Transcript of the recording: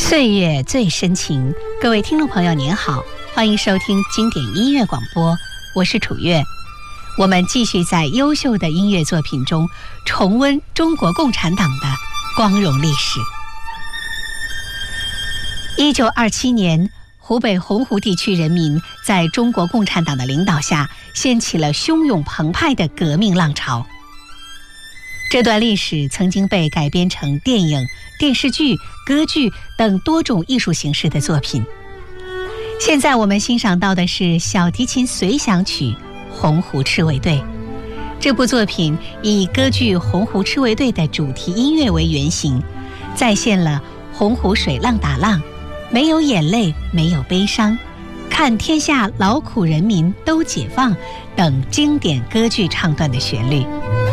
岁月最深情，各位听众朋友您好，欢迎收听经典音乐广播，我是楚月。我们继续在优秀的音乐作品中重温中国共产党的光荣历史。1927年，湖北洪湖地区人民在中国共产党的领导下，掀起了汹涌澎湃的革命浪潮。这段历史曾经被改编成电影、电视剧、歌剧等多种艺术形式的作品。现在我们欣赏到的是小提琴随想曲《洪湖赤卫队》。这部作品以歌剧《洪湖赤卫队》的主题音乐为原型，再现了洪湖水浪打浪，没有眼泪，没有悲伤，看天下劳苦人民都解放等经典歌剧唱段的旋律。